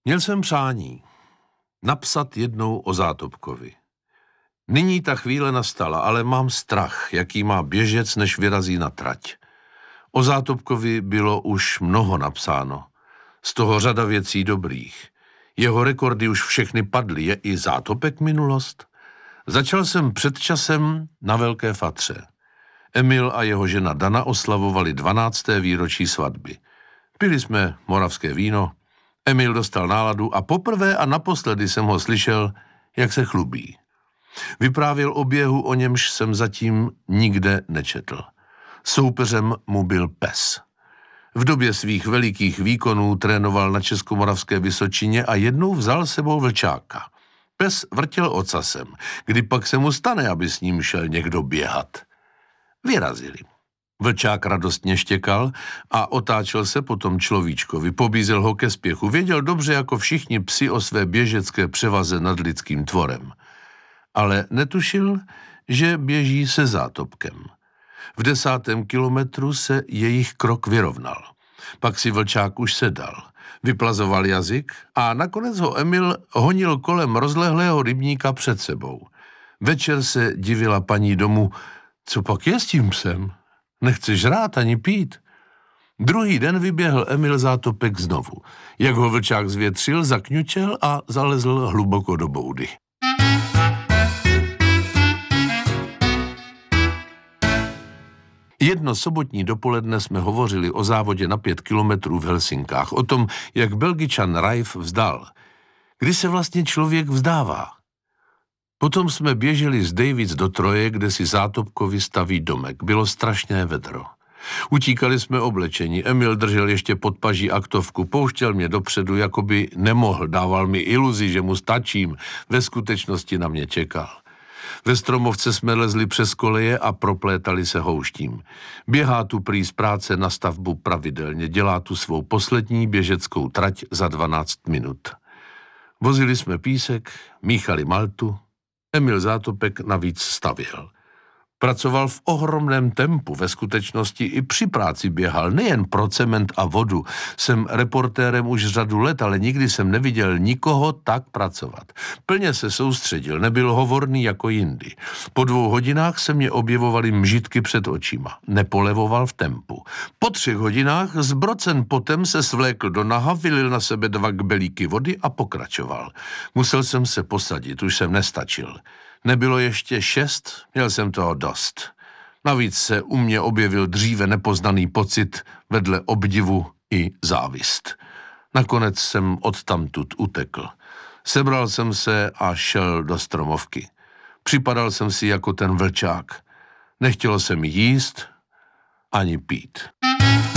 Měl jsem přání napsat jednou o Zátopkovi. Nyní ta chvíle nastala, ale mám strach, jaký má běžec, než vyrazí na trať. O Zátopkovi bylo už mnoho napsáno. Z toho řada věcí dobrých. Jeho rekordy už všechny padly. Je i Zátopek minulost? Začal jsem před časem na Velké Fatře. Emil a jeho žena Dana oslavovali 12. výročí svatby. Pili jsme moravské víno, Emil dostal náladu a poprvé a naposledy jsem ho slyšel, jak se chlubí. Vyprávěl o běhu, o němž jsem zatím nikde nečetl. Soupeřem mu byl pes. V době svých velikých výkonů trénoval na Českomoravské Vysočině a jednou vzal sebou vlčáka. Pes vrtěl ocasem, kdy pak se mu stane, aby s ním šel někdo běhat. Vyrazili. Vlčák radostně štěkal a otáčel se potom človíčkovi, pobízel ho ke spěchu. Věděl dobře jako všichni psi o své běžecké převaze nad lidským tvorem. Ale netušil, že běží se Zátopkem. V 10. kilometru se jejich krok vyrovnal. Pak si vlčák už sedal, vyplazoval jazyk a nakonec ho Emil honil kolem rozlehlého rybníka před sebou. Večer se divila paní domu, co pak je s tím psem? Nechce žrát ani pít. Druhý den vyběhl Emil Zátopek znovu. Jak ho vlčák zvětřil, zakňučel a zalezl hluboko do boudy. Jedno sobotní dopoledne jsme hovořili o závodě na 5 kilometrů v Helsinkách, o tom, jak Belgičan Raif vzdal. Kdy se vlastně člověk vzdává? Potom jsme běželi z Davids do Troje, kde si Zátopkovi staví domek. Bylo strašné vedro. Utíkali jsme oblečení. Emil držel ještě pod paží aktovku, pouštěl mě dopředu, jako by nemohl, dával mi iluzi, že mu stačím. Ve skutečnosti na mě čekal. Ve Stromovce jsme lezli přes koleje a proplétali se houštím. Běhá tu prý z práce na stavbu pravidelně, dělá tu svou poslední běžeckou trať za 12 minut. Vozili jsme písek, míchali maltu, Emil Zátopek navíc stavěl. Pracoval v ohromném tempu, ve skutečnosti i při práci běhal, nejen pro cement a vodu. Jsem reportérem už řadu let, ale nikdy jsem neviděl nikoho tak pracovat. Plně se soustředil, nebyl hovorný jako jindy. Po 2 hodinách se mě objevovaly mžitky před očima. Nepolevoval v tempu. Po 3 hodinách zbrocen potem se svlékl do naha, vylil na sebe 2 kbelíky vody a pokračoval. Musel jsem se posadit, už jsem nestačil. Nebylo ještě 6, měl jsem toho dost. Navíc se u mě objevil dříve nepoznaný pocit vedle obdivu i závist. Nakonec jsem odtamtud utekl. Sebral jsem se a šel do Stromovky. Připadal jsem si jako ten vlčák. Nechtělo se mi jíst ani pít.